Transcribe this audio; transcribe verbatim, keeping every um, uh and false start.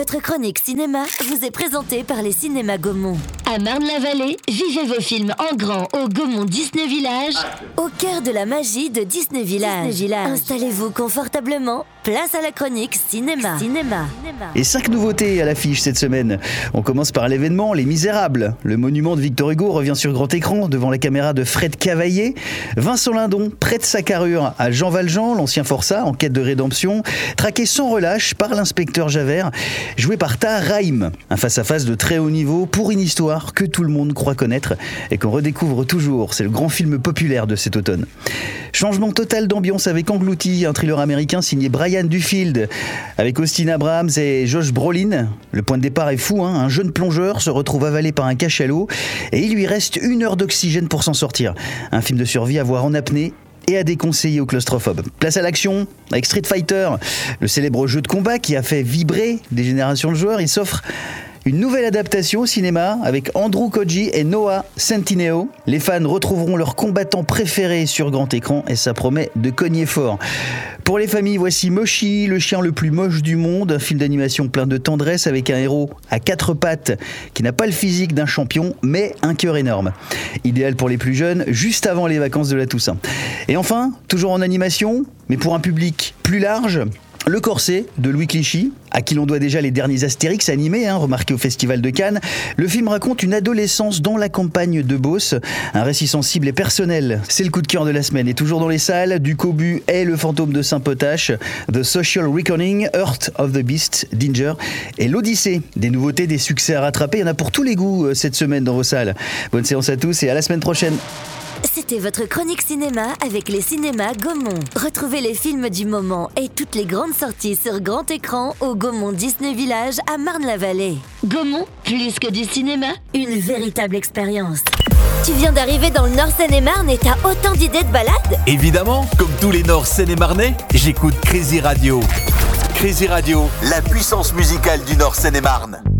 Votre chronique cinéma vous est présentée par les cinémas Gaumont. À Marne-la-Vallée, vivez vos films en grand au Gaumont Disney Village. Au cœur de la magie de Disney Village. Disney Village. Installez-vous confortablement. Place à la chronique cinéma. Cinéma. Et cinq nouveautés à l'affiche cette semaine. On commence par l'événement Les Misérables. Le monument de Victor Hugo revient sur grand écran devant la caméra de Fred Cavaillé. Vincent Lindon prête sa carrure à Jean Valjean, l'ancien forçat en quête de rédemption, traqué sans relâche par l'inspecteur Javert, joué par Tahar Rahim. Un face-à-face de très haut niveau pour une histoire que tout le monde croit connaître et qu'on redécouvre toujours. C'est le grand film populaire de cet automne. Changement total d'ambiance avec Englouti, un thriller américain signé Brian Dufield, avec Austin Abrams et Josh Brolin. Le point de départ est fou, hein. Un jeune plongeur se retrouve avalé par un cachalot et il lui reste une heure d'oxygène pour s'en sortir. Un film de survie à voir en apnée et à déconseiller aux claustrophobes. Place à l'action avec Street Fighter, le célèbre jeu de combat qui a fait vibrer des générations de joueurs. Il s'offre une nouvelle adaptation au cinéma avec Andrew Koji et Noah Centineo. Les fans retrouveront leurs combattants préférés sur grand écran et ça promet de cogner fort. Pour les familles, voici Moshi, le chien le plus moche du monde, un film d'animation plein de tendresse avec un héros à quatre pattes qui n'a pas le physique d'un champion mais un cœur énorme. Idéal pour les plus jeunes, juste avant les vacances de la Toussaint. Et enfin, toujours en animation, mais pour un public plus large, Le Corset de Louis Clichy, à qui l'on doit déjà les derniers Astérix animés, hein, remarqués au Festival de Cannes. Le film raconte une adolescence dans la campagne de Beauce, un récit sensible et personnel. C'est le coup de cœur de la semaine. Et toujours dans les salles, du Cobu et Le Fantôme de Saint-Potache, The Social Reckoning, Heart of the Beast, Danger et l'Odyssée. Des nouveautés, des succès à rattraper, il y en a pour tous les goûts euh, cette semaine dans vos salles. Bonne séance à tous et à la semaine prochaine. C'était votre chronique cinéma avec les cinémas Gaumont. Retrouvez les films du moment et toutes les grandes sorties sur grand écran au Gaumont Disney Village à Marne-la-Vallée. Gaumont, plus que du cinéma, une véritable expérience. Tu viens d'arriver dans le Nord Seine-et-Marne et t'as autant d'idées de balades ? Évidemment, comme tous les Nord Seine-et-Marnais, j'écoute Crazy Radio. Crazy Radio, la puissance musicale du Nord Seine-et-Marne.